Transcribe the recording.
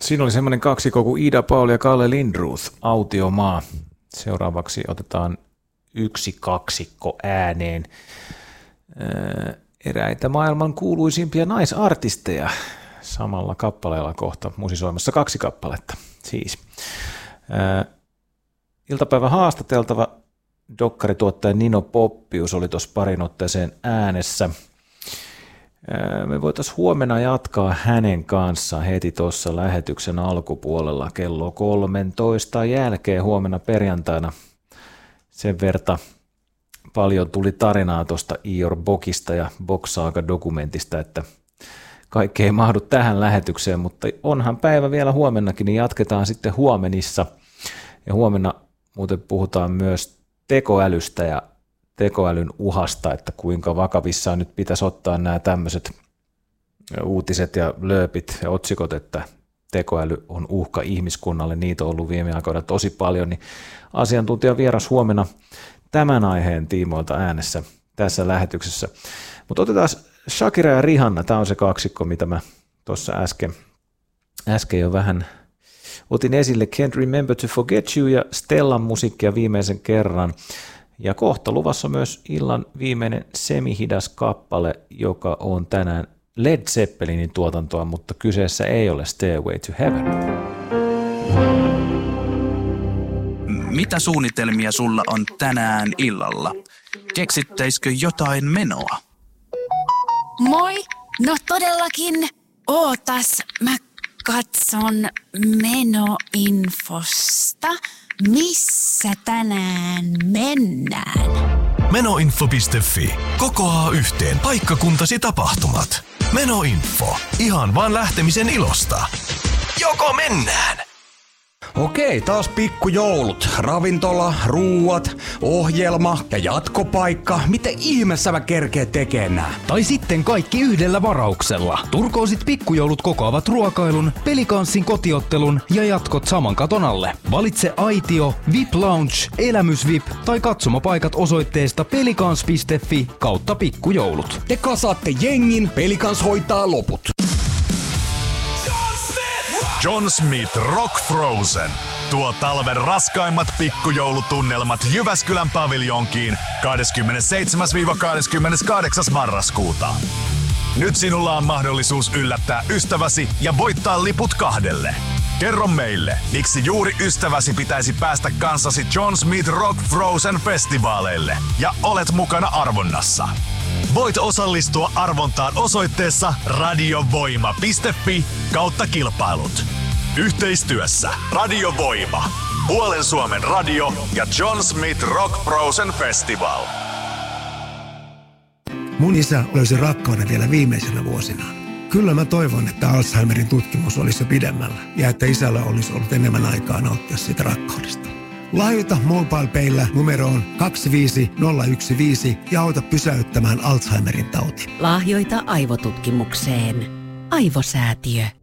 Siinä oli semmoinen kaksikko kuin Ida Paul ja Kalle Lindroth, Autiomaa. Seuraavaksi otetaan yksi kaksikko ääneen. Eräitä maailman kuuluisimpia naisartisteja samalla kappaleella kohta musisoimassa 2 kappaletta. Siis. Iltapäivän haastateltava dokkarituottaja Nino Poppius oli tuossa parin otteeseen äänessä. Me voitaisiin huomenna jatkaa hänen kanssaan heti tuossa lähetyksen alkupuolella kello 13 jälkeen huomenna perjantaina. Sen verta paljon tuli tarinaa tuosta Ior Bokista ja Boksaaga-dokumentista, että kaikki ei mahdu tähän lähetykseen, mutta onhan päivä vielä huomennakin, niin jatketaan sitten huomenissa. Ja huomenna muuten puhutaan myös tekoälystä ja tekoälyn uhasta, että kuinka vakavissaan nyt pitäisi ottaa nämä tämmöiset uutiset ja lööpit ja otsikot, että tekoäly on uhka ihmiskunnalle. Niitä on ollut viime aikoina tosi paljon, niin asiantuntija vieras huomenna tämän aiheen tiimoilta äänessä tässä lähetyksessä. Mutta otetaan Shakira ja Rihanna, tämä on se kaksikko, mitä mä tuossa äsken jo vähän otin esille. Can't Remember to Forget You ja Stellan musiikkia viimeisen kerran. Ja kohta luvassa myös illan viimeinen semihidas kappale, joka on tänään Led Zeppelinin tuotantoa, mutta kyseessä ei ole Stairway to Heaven. Mitä suunnitelmia sulla on tänään illalla? Keksittäisikö jotain menoa? Moi! No todellakin. Ootas, mä katson menoinfosta. Missä tänään mennään? Menoinfo.fi. Kokoaa yhteen paikkakuntasi tapahtumat. Menoinfo. Ihan vaan lähtemisen ilosta. Joko mennään? Okei, taas pikkujoulut. Ravintola, ruuat, ohjelma ja jatkopaikka. Miten ihmeessä mä kerkeen tekemään nää? Tai sitten kaikki yhdellä varauksella. Turkoosit pikkujoulut kokoavat ruokailun, pelikanssin kotiottelun ja jatkot saman katon alle. Valitse aitio, VIP Lounge, elämys VIP tai katsomapaikat osoitteesta pelikans.fi/pikkujoulut. Te kasaatte jengin, Pelikans hoitaa loput. John Smith Rock Frozen tuo talven raskaimmat pikkujoulutunnelmat Jyväskylän paviljonkiin 27-28. marraskuuta. Nyt sinulla on mahdollisuus yllättää ystäväsi ja voittaa liput 2. Kerro meille, miksi juuri ystäväsi pitäisi päästä kanssasi John Smith Rock Frozen festivaaleille ja olet mukana arvonnassa. Voit osallistua arvontaan osoitteessa radiovoima.fi/kilpailut. Yhteistyössä Radio Voima, Puolen Suomen radio ja John Smith Rock Frozen Festival. Mun isä löysi rakkauden vielä viimeisenä vuosinaan. Kyllä mä toivon, että Alzheimerin tutkimus olisi jo pidemmällä ja että isällä olisi ollut enemmän aikaa nauttia siitä rakkaudesta. Lahjoita MobilePayllä numeroon 25015 ja auta pysäyttämään Alzheimerin tauti. Lahjoita aivotutkimukseen. Aivosäätiö.